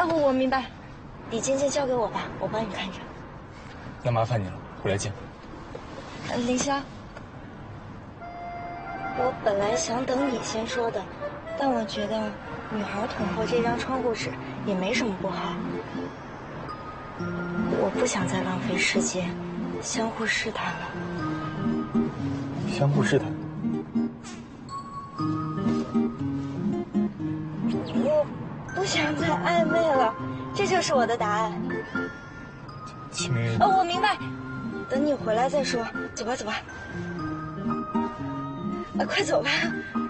我明白，你静静交给我吧，我帮你看着。 那麻烦你了，回来见。 凌霄，我本来想等你先说的，但我觉得女孩捅破这张窗户纸也没什么不好。我不想再浪费时间，相互试探了。 相互试探。 我不想再暧昧了，这就是我的答案。 秦明月。 我明白，等你回来再说。走吧，走吧。快走吧。